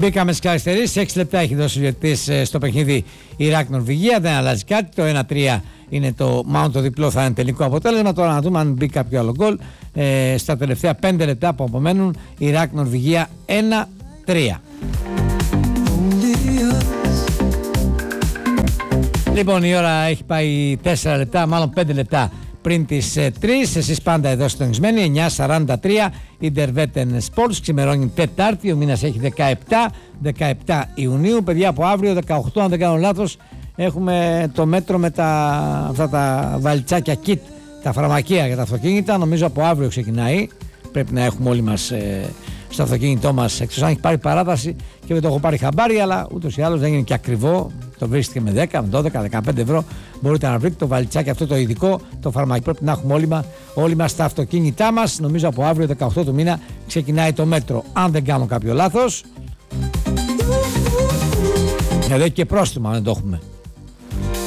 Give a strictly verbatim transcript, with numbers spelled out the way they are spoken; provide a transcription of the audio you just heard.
Μπήκαμε στις καθυστερήσεις. έξι λεπτά έχει δώσει ο διαιτητής στο παιχνίδι Ιράκ-Νορβηγία. Δεν αλλάζει κάτι. Το ένα τρία είναι το μάλλον το διπλό, θα είναι τελικό αποτέλεσμα. Τώρα να δούμε αν μπει κάποιο άλλο γκολ. Ε, στα τελευταία πέντε λεπτά που απομένουν, Ιράκ-Νορβηγία ένα τρία. Λοιπόν, η ώρα έχει πάει τέσσερα λεπτά, μάλλον πέντε λεπτά πριν τις τρεις. Εσείς πάντα εδώ συντονισμένοι. εννιά σαράντα τρία Interwetten Sports. Ξημερώνει Τετάρτη. Ο μήνας έχει δεκαεπτά, δεκαεπτά Ιουνίου. Παιδιά, από αύριο δεκαοκτώ, αν δεν κάνω λάθος, έχουμε το μέτρο με τα, αυτά τα βαλιτσάκια kit, τα φαρμακεία για τα αυτοκίνητα. Νομίζω από αύριο ξεκινάει. Πρέπει να έχουμε όλοι μας ε, στο αυτοκίνητό μας, εκτός αν έχει πάρει παράταση και δεν το έχω πάρει χαμπάρι, αλλά ούτως ή άλλως δεν είναι και ακριβό. Το βρίσκεται με δέκα, με δώδεκα, δεκαπέντε ευρώ. Μπορείτε να βρείτε το βαλιτσάκι αυτό το ειδικό, το φαρμακείο. Πρέπει να έχουμε όλοι μας, όλοι μας στα αυτοκίνητά μας. Νομίζω από αύριο δεκαοκτώ του μήνα ξεκινάει το μέτρο. Αν δεν κάνω κάποιο λάθος. Εδώ έχει και πρόστιμο αν δεν το έχουμε.